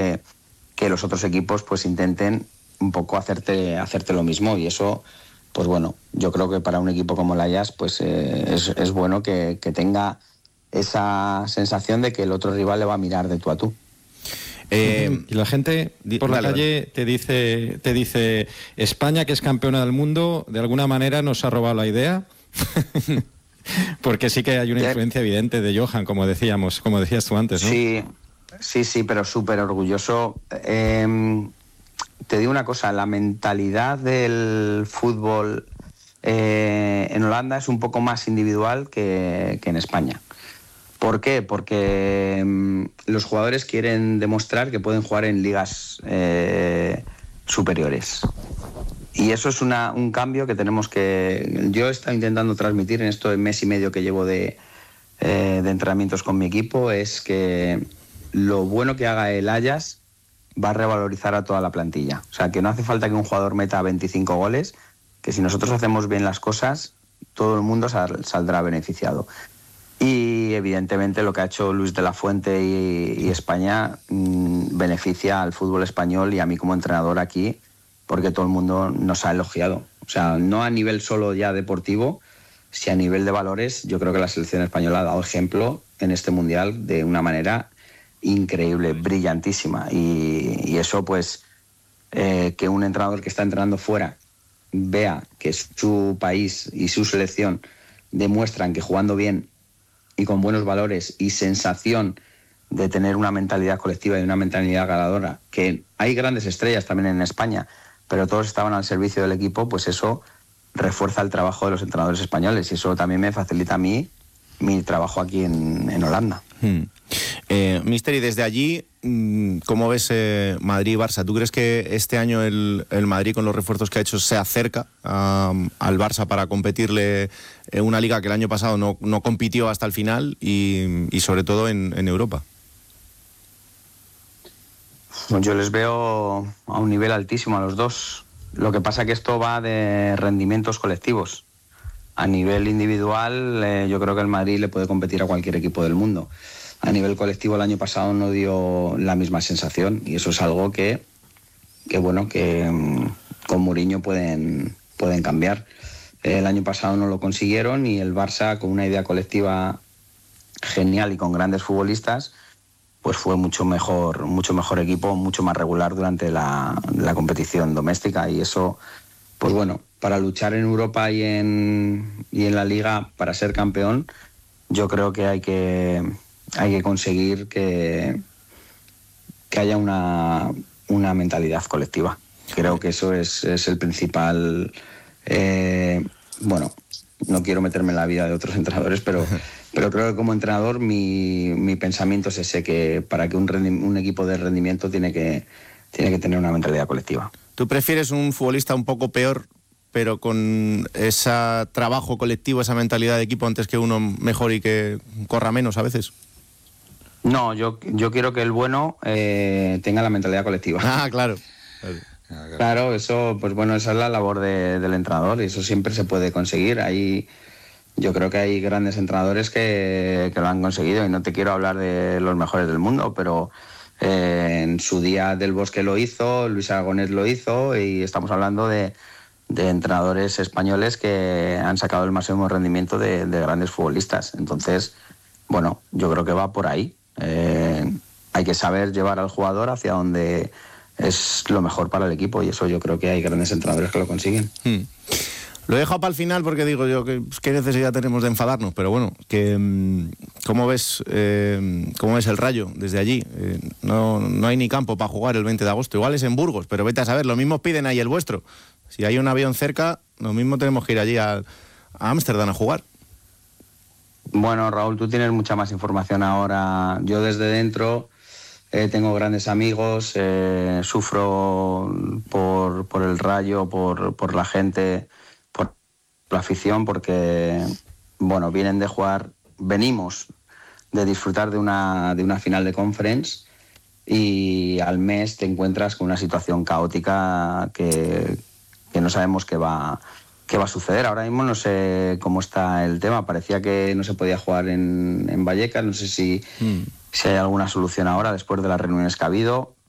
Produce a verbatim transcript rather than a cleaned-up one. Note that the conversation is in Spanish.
que, que los otros equipos pues intenten un poco hacerte, hacerte lo mismo, y eso, pues bueno, yo creo que para un equipo como el Ajax pues eh, es, es bueno que, que tenga esa sensación de que el otro rival le va a mirar de tú a tú. Eh, y la gente por la dale, calle dale. te dice, te dice España, que es campeona del mundo, de alguna manera nos ha robado la idea. Porque sí que hay una influencia evidente de Johan, como decíamos, como decías tú antes, ¿no? Sí, sí, sí, pero súper orgulloso. Eh, te digo una cosa, la mentalidad del fútbol eh, en Holanda es un poco más individual que, que en España. ¿Por qué? Porque mmm, los jugadores quieren demostrar que pueden jugar en ligas eh, superiores. Y eso es una, un cambio que tenemos que... Yo he estado intentando transmitir en esto de mes y medio que llevo de, eh, de entrenamientos con mi equipo, es que lo bueno que haga el Ajax va a revalorizar a toda la plantilla. O sea, que no hace falta que un jugador meta veinticinco goles, que si nosotros hacemos bien las cosas, todo el mundo sal, saldrá beneficiado. Y evidentemente lo que ha hecho Luis de la Fuente y, y España mmm, beneficia al fútbol español y a mí como entrenador aquí, porque todo el mundo nos ha elogiado. O sea, no a nivel solo ya deportivo, sino a nivel de valores. Yo creo que la selección española ha dado ejemplo en este Mundial de una manera increíble, brillantísima. Y, y eso pues, eh, que un entrenador que está entrenando fuera vea que su país y su selección demuestran que jugando bien y con buenos valores y sensación de tener una mentalidad colectiva y una mentalidad ganadora, que hay grandes estrellas también en España, pero todos estaban al servicio del equipo, pues eso refuerza el trabajo de los entrenadores españoles y eso también me facilita a mí mi trabajo aquí en, en Holanda. Hmm. Eh, Mister, y desde allí, ¿cómo ves eh, Madrid y Barça? ¿Tú crees que este año el, el Madrid, con los refuerzos que ha hecho, se acerca um, al Barça para competirle en una liga que el año pasado no, no compitió hasta el final y, y sobre todo en, en Europa? Yo les veo a un nivel altísimo a los dos. Lo que pasa que esto va de rendimientos colectivos. A nivel individual, eh, yo creo que el Madrid le puede competir a cualquier equipo del mundo. A nivel colectivo, el año pasado no dio la misma sensación y eso es algo que, que bueno, que um, con Mourinho pueden, pueden cambiar. El año pasado no lo consiguieron y el Barça, con una idea colectiva genial y con grandes futbolistas, pues fue mucho mejor, mucho mejor equipo, mucho más regular durante la, la competición doméstica y eso, pues bueno, para luchar en Europa y en, y en la Liga para ser campeón, yo creo que hay que, hay que conseguir que, que haya una, una mentalidad colectiva. Creo que eso es, es el principal... Eh, bueno, no quiero meterme en la vida de otros entrenadores, pero, pero creo que como entrenador mi, mi pensamiento es ese, que para que un, rendi- un equipo de rendimiento tiene que, tiene que tener una mentalidad colectiva. ¿Tú prefieres un futbolista un poco peor, pero con ese trabajo colectivo, esa mentalidad de equipo, antes que uno mejor y que corra menos a veces? No, yo, yo quiero que el bueno eh, tenga la mentalidad colectiva. Ah, claro. Claro, eso, pues bueno, esa es la labor de, del entrenador y eso siempre se puede conseguir. Hay, yo creo que hay grandes entrenadores que, que lo han conseguido y no te quiero hablar de los mejores del mundo, pero eh, en su día Del Bosque lo hizo, Luis Aragonés lo hizo y estamos hablando de, de entrenadores españoles que han sacado el máximo rendimiento de, de grandes futbolistas. Entonces, bueno, yo creo que va por ahí. Eh, hay que saber llevar al jugador hacia donde es lo mejor para el equipo y eso yo creo que hay grandes entrenadores que lo consiguen. Hmm. Lo he dejado para el final porque digo yo que qué necesidad tenemos de enfadarnos, pero bueno, que ¿cómo ves eh, cómo ves el Rayo desde allí? Eh, no, no hay ni campo para jugar el veinte de agosto, igual es en Burgos, pero vete a saber, lo mismo piden ahí el vuestro. Si hay un avión cerca, lo mismo tenemos que ir allí a Ámsterdam a, a jugar. Bueno, Raúl, tú tienes mucha más información ahora. Yo desde dentro eh, tengo grandes amigos, eh, sufro por, por el Rayo, por, por la gente, por la afición, porque bueno, vienen de jugar, venimos de disfrutar de una, de una final de Conference y al mes te encuentras con una situación caótica que, que no sabemos qué va qué va a suceder. Ahora mismo no sé cómo está el tema. Parecía que no se podía jugar en, en Vallecas. No sé si, mm. si hay alguna solución ahora después de las reuniones que ha habido.